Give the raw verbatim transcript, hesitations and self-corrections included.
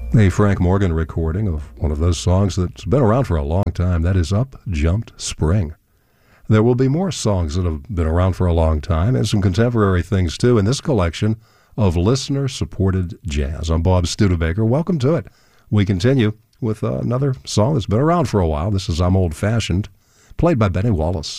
A Frank Morgan recording of one of those songs that's been around for a long time. That is Up Jumped Spring. There will be more songs that have been around for a long time and some contemporary things, too, in this collection of listener-supported jazz. I'm Bob Studebaker. Welcome to it. We continue with uh, another song that's been around for a while. This is I'm Old-Fashioned, played by Benny Wallace.